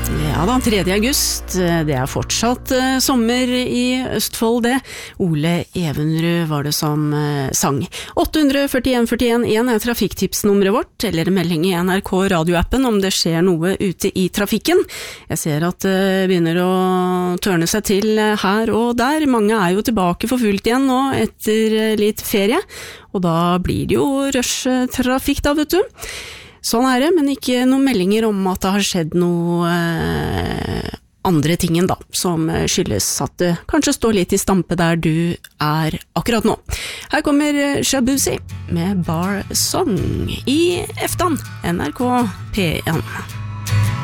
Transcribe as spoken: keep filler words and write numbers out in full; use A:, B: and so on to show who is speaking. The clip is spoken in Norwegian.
A: Ja da, tredje august, det er fortsatt uh, sommer i Østfold det. Ole Evenrud var det som uh, sang. åtte fire en fire en en er trafikktipsnummeret vårt, eller melding i N R K radioappen om det skjer noe ute i trafikken. Jeg ser at det uh, begynner å tørne seg til uh, her og der. Mange er jo tilbake for fullt igjen nå etter uh, litt ferie, og da blir det jo rush-trafikk da, vet du. Sånn er det, men ikke noen meldinger om at det har skjedd noe eh, andre tingen da, som skyldes at det kanskje står litt i stampe der du er akkurat nå. Her kommer Shabuzi med Bar Song i Eftan, N R K P en.